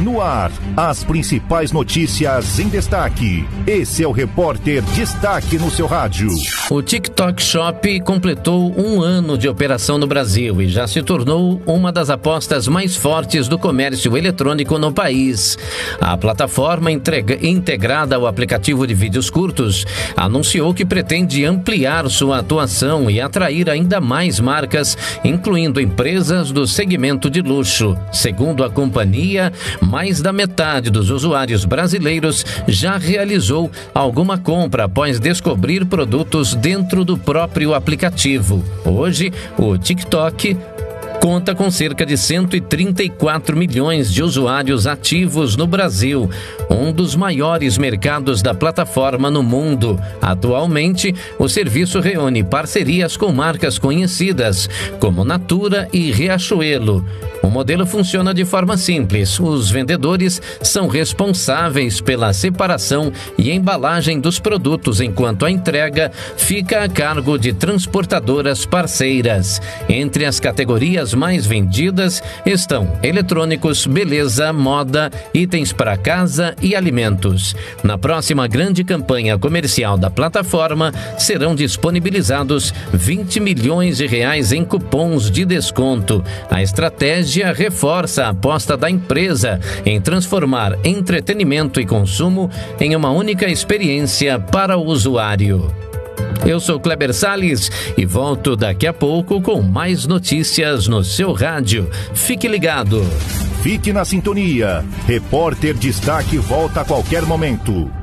No ar, as principais notícias em destaque. Esse é o Repórter Destaque no seu rádio. O TikTok Shop completou 1 ano de operação no Brasil e já se tornou uma das apostas mais fortes do comércio eletrônico no país. A plataforma integrada ao aplicativo de vídeos curtos anunciou que pretende ampliar sua atuação e atrair ainda mais marcas, incluindo empresas do segmento de luxo. Segundo a companhia, mais da metade dos usuários brasileiros já realizou alguma compra após descobrir produtos dentro do próprio aplicativo. Hoje, o TikTok conta com cerca de 134 milhões de usuários ativos no Brasil, um dos maiores mercados da plataforma no mundo. Atualmente, o serviço reúne parcerias com marcas conhecidas, como Natura e Riachuelo. O modelo funciona de forma simples. Os vendedores são responsáveis pela separação e embalagem dos produtos, enquanto a entrega fica a cargo de transportadoras parceiras. Entre as categorias mais vendidas estão eletrônicos, beleza, moda, itens para casa e alimentos. Na próxima grande campanha comercial da plataforma, serão disponibilizados 20 milhões de reais em cupons de desconto. A estratégia reforça a aposta da empresa em transformar entretenimento e consumo em uma única experiência para o usuário. Eu sou Kleber Salles e volto daqui a pouco com mais notícias no seu rádio. Fique ligado. Fique na sintonia. Repórter Destaque volta a qualquer momento.